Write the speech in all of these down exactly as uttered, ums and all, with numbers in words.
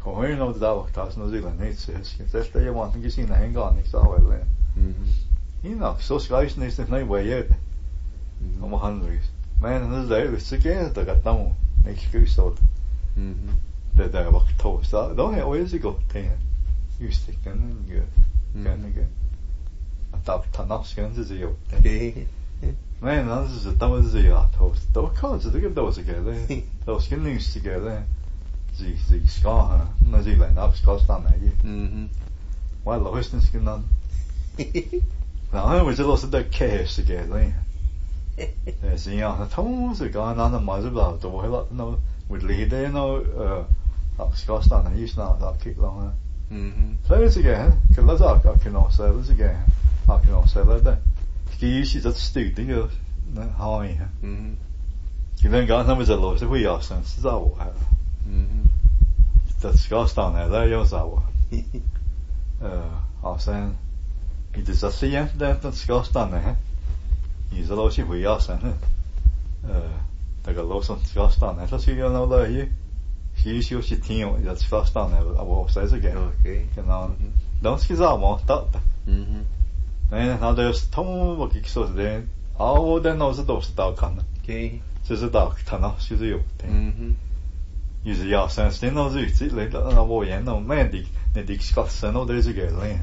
Gewoon nou de dag dat nog zo lang niet is. Dat is je want ik zie naar gaan niks al wel. Mhm. Hier nog zo schrijft niet dat niet bij je. Om honderd. Maar dat is eigenlijk zo geen dat gaat dan niks goed. Mhm. Dat daar wat toast. Dan heb je eens goed tegen. Juist ik kan je kan ik. Dat dat nog schijn ze zo. Maar dan is het dan is het ja toast. Dat kan ze dat dat ze dat is geen nieuws te Sie sie schauen, na sie werden abgeschlossen dann eigentlich. Mhm. Weil da ist nicht genannt. Na, wir sind los der Käse gehen. Ja, sie ja, da tun sie gar nicht an mal so da, da war noch mit Lede noch äh abgeschlossen dann hier nach da kick lang. Mhm. Sei sie gehen, kann das auch gar genau selber sie gehen. Auch genau selber da. Die ist das steht Dinge, ne, hauen. Mhm. Die werden gar nicht mehr so los, wie ja, sonst da wo. Mhm. Dat staan er daar jou zou. Eh, als een het is dat zie je dat dat staan er hè. Je zal ook zien hoe ja zijn hè. Eh, dat gaat los van staan er. Dat zie je nou daar hier. Hier is je je tien dat staan er. Aber zei ze gaan. Oké. Genau. Dan is gezegd maar dat. Mhm. Nee, nou dat is tom wat ik zo zei. Al dan nou ze dat staan kan. Oké. Ze ze dat kan nog zo zo. Mhm. 於是呀，成時都知知你得那冇嘢no咩啲你啲講成都對住嘅咧，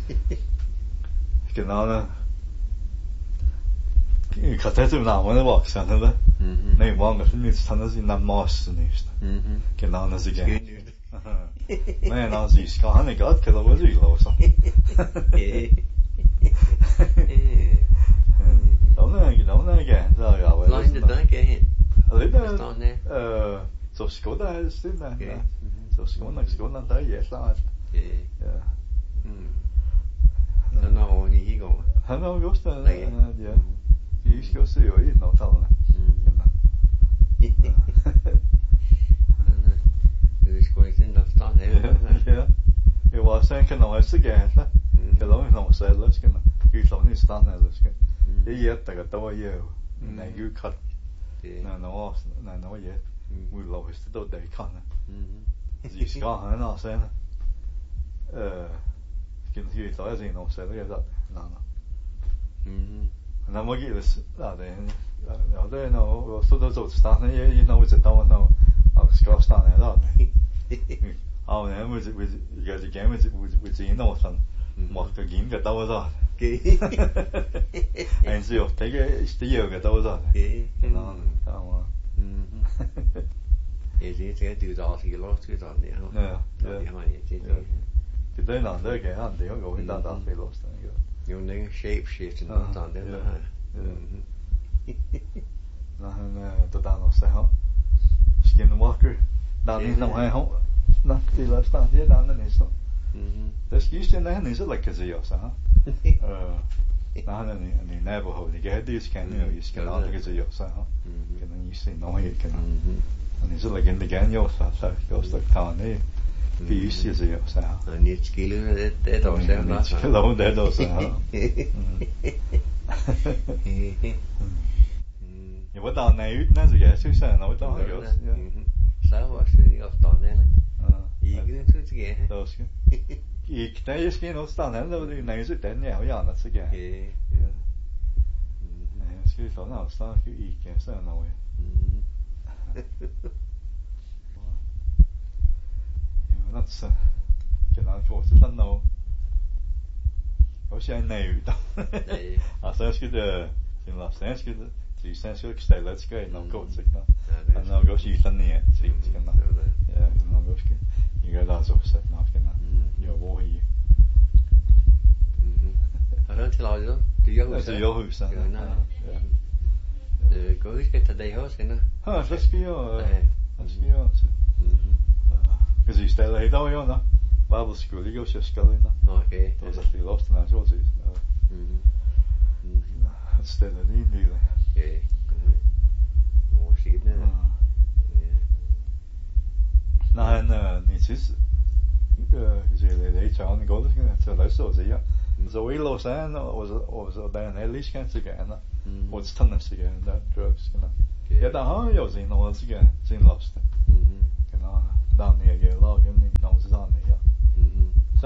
然後呢，佢睇住南灣嘅話成咧，你望嘅你睇到是南馬斯呢，然後呢是嘅，咩那是講你講佢都會知道啥，咁咧咁咧嘅就係話， 拉你等嘅， 你咧誒。 Så skoda är det stilla. Så skoda skoda där är klart. Ja. Mm. Han har ni igång. Han har just det. Ja. Vi ska se ju in och tala. Du ska inte in där stan här. Ja. Jag var sen kan nog så gärna. Det låg nog så där ska man. Vi slår ni stan där ska. Det är jättegott då ju. Nej ju katt. Nej nej nej nej ja. Vi lov ist det där kan. Mhm. Sie ska han alltså sen. Eh, kan ju ta sig nog så det där. Nej nej. Mhm. Na må ge det där det. Ja det är nog så då så stanna ju nog så då nog. Och ska stanna där. Ja men vi vi jag det game vi vi vi nog så. Måste gehen det då så. En så jag tänker stiger det då så. Genau. Ja. Mhm. Jeg siger, at det er jo også ikke lov til at det her. Ja, ja. Det har jeg det. Det det er noget der kan det jo ikke der der lov til det. Jo, den shape shift og sådan der der. Nå han der der noget så her. Skinwalker. Der er ikke noget her. Nå, det er stand det der er så. Mhm. Det skifter den her så like så jo så. Øh Nej, nej, nej, nærmere det kan det skal jo, jeg skal aldrig kan se jo så. Kan man ikke se noget her kan. Og det så like in the gang jo så så jo så tager ned. Vi er så jo så. Og net skille det det der så der. Skal lov det der så. Jeg var der nej ud næste jeg synes jeg noget der jo. Så var det jo der nede. Ikke det så det. Så skal. Ik der jeg skal noget stand der det nej så den jeg har andet så kan. Ja. Nej, skal vi få noget så skal I ikke så noget. Ja, det så. Kan jeg få til den nu. Og så er nej ud. Og så skal det til la sens skal det. Det er sens skal stille det skal nok gå til nå. Og nå går sig sådan ned til skal nå. Ja, nå går skal. I gør det så sæt nok den. Jo, hvor I. Mhm. Har du til lavet det? Det er jo så. Det er jo hus. Ja. Det går ikke til det her skal nå. Ja, så skal jeg. Så skal jeg. Mhm. Because you stay there though, you know. Bible school, you go to school, you know. Okay. Those are the lost and so is. Mhm. Mhm. Instead of the India. Okay. More shit now. Ja. Nej, nej, ni synes øh, det er ikke andet godt, skal jeg til at så sige. Så vi lå sådan og og så der en hellig skal til gerne. Og det tænder sig gerne der drugs, skal jeg. Ja, der har jeg jo sin noget, skal jeg sin lost. Mhm. Genau. Dan jeg lagen i no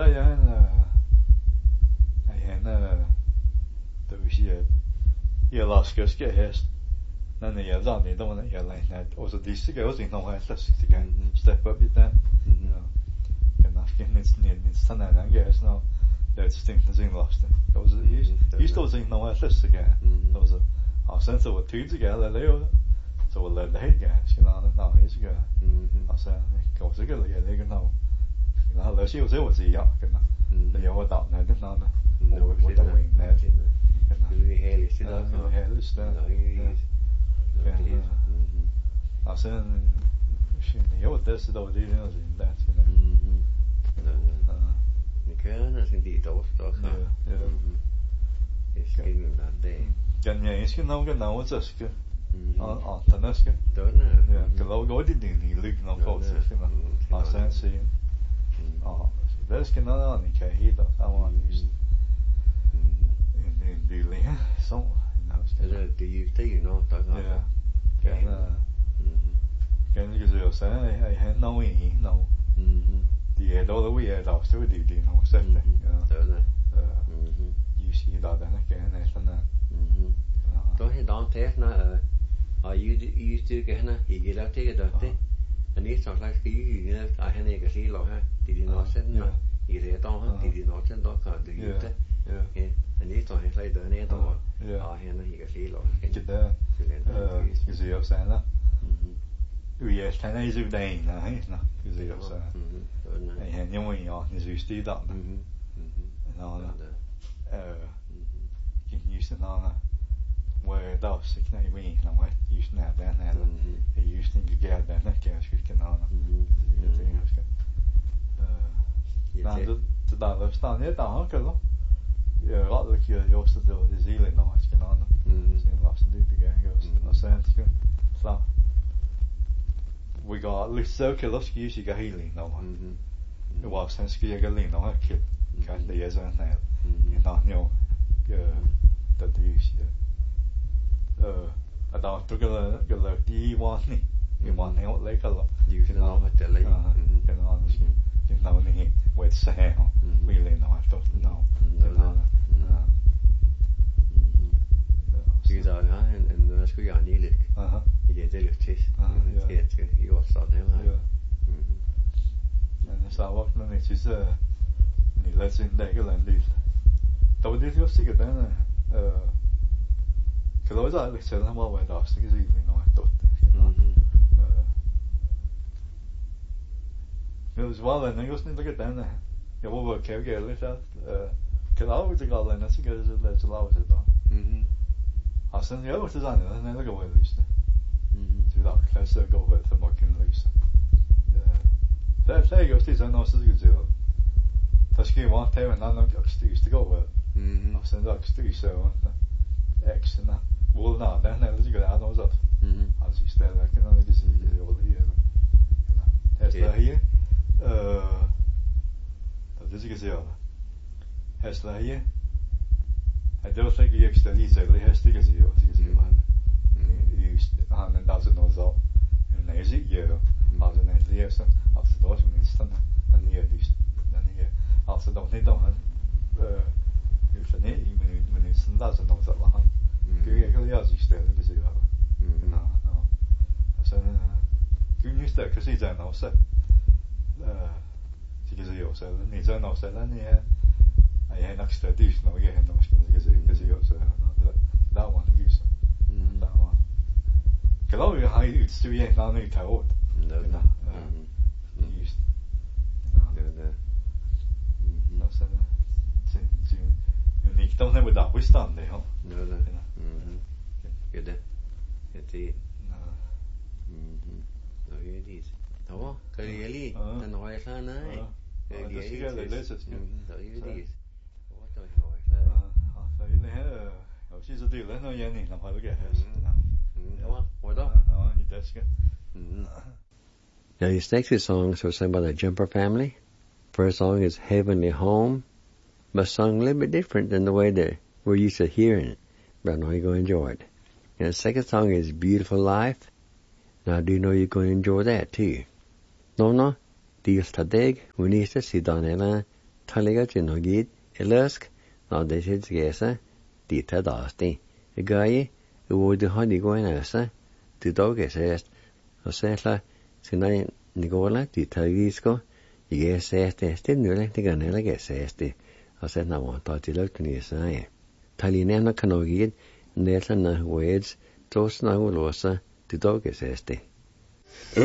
Så jeg en jeg en det vil sige jeg lasker skal hest når jeg er i den jeg lader og så det skal også ikke noget helt så kan step up i den kan nok ikke næsten næsten sådan en gang jeg sådan det er distinct as in lost det var så i står ting noget helt så kan det var så og så så var tydeligt together lave så var det helt gas you know no is good og så kan også ikke lade det noget you know lad os jo se hvad siger kan det jeg var der når det noget det var det der wing der det er herligt det er herligt der og så jeg var der så der var det der så der det kan næsten det dog så ja ja det skal jo der kan jeg ikke noget noget så skal og og den er skal den er ja kan lov godt det det lykke nok for sig og så se og det skal noget andet kan hedder så var det en del her så altså det er det jo nok der ja kan kan ikke så så jeg har noget i noget de er dog vi er der så det det noget så det ja det er you see that then again næsten mhm så her der er når og I I stykker henne I gælder det der det men det så slags I I der han ikke se lov her det er noget sådan der I det der her det er noget sådan der kan det jo det ja men det så han slet der nede der og han ikke se lov det der øh skal se også andet vi er sådan en så der en nej nå skal se også nej han jo i og det synes det der mhm nå øh kan I så nå where those ikke nej vi nå hvad I snart der her I just ikke gør der der kan jeg skal nå det det jeg skal øh nej det det der der står nede der kan du ja ret ikke jeg også det var det hele nå skal nå så jeg var så det det gør jeg også og så skal så we got lidt circular skis I got healing nå det var så skal jeg gøre nå her kan kan det er sådan her nå jo ja det det er øh og der du kan kan de var ni vi var ni og lækker du kan nå at det lækker kan nå måske kan nå ni hvad så her vi lærer nå efter nå det nå det er der en en hvad skal jeg lige lidt aha det er det lidt tæt det skal I også sådan her mhm men så var det men det så ni lader sig ikke lande lidt der var det jo sikkert den øh kan du også aldrig selv have mig hvad der også kan sige lige noget dot øh men det var den ikke også ikke det den jeg var bare kan ikke lidt så øh kan du også ikke lade den så kan det lade sig lave sig der mhm og så jeg var til sådan noget den der går vel vist mhm det var klasse går vel for mig kan løse ja så så jeg også til sådan noget så skal det der skal jo også tage en anden styr det går vel mhm og så der styr så Exena, volna, den er lige godt noget så. Mhm. Altså i stedet der kan man ikke sige det over det her. Ja. Her her. Øh. Det skal se over. Her her. Jeg det var så ikke ekstra lige så det her stikker sig over, skal se over. Mhm. I har den der så noget så. En næse i jo. Altså den lige så. Altså der også mindst den den her lige den her. Altså der er der han øh det er sådan en men men sådan der så noget så var han det jeg kan lige sige det det siger jeg nå nå og så Gynnis der kan se der også øh det kan sige også det er også den her jeg har nok stadig når jeg har måske kan sige kan sige også der var en gys der var kan du jo have et studie en anden tarot nå nå just det det nå så det men ikke der med der bestand det jo nå nå mhm ja det ja det nå mhm så er det så kan jeg lige den røg så nej ja det skal jeg læse det så er det hvor der røg så ja så det her jeg synes det er noget jeg ikke har ikke has ja hvor der ja i det skal mhm. Now these next two songs are sung by the Jumper family. First song is Heavenly Home, but sung a little bit different than the way that we're used to hearing it. But I know you're going to enjoy it. And the second song is Beautiful Life. Now I do know you're going to enjoy that too. No, no. Dios Tadeg, Unista, Sidanela, Talega Jinogid, Elusk, not the shits gesa, Dita Dasti, a guy who would the honey going asa, the dog assessed, or settler, Sinai Nicola, Dita Gisco, you guess este, still nearly the ganella gets este, or said no one thought you looked in his eye. Talinana Canogid, Netla Wades, close now Losa, the dog is este.